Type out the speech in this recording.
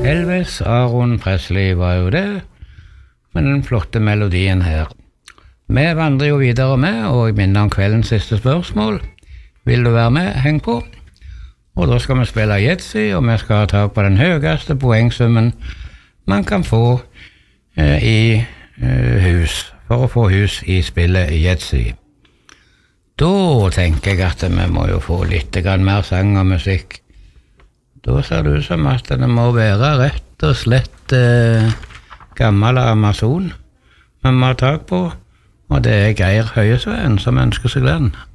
Elvis Aaron Presley var jo det, med den flotte melodien her. Vi vandrer jo videre med, og jeg minner om kveldens siste spørsmål. Vil du være med? Heng på. Og da skal vi spille Yatzy, og vi skal ta på den høyeste poengsummen man kan få i hus, for å få hus i spillet Yatzy. Da tenker jeg at vi må jo få litt mer sang og musikk. Da ser det ut som at det må være rett og slett gammel Amazon man må ha tak på, og det er Geir Høyesveen som ønsker seg den.